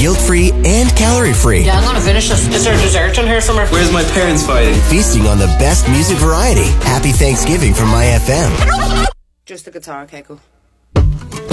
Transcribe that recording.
guilt-free and calorie-free. Yeah, I'm gonna finish this. Is there a dessert in here somewhere? Where's my parents fighting? Feasting on the best music variety. Happy Thanksgiving from My FM. Just the guitar, okay, cool.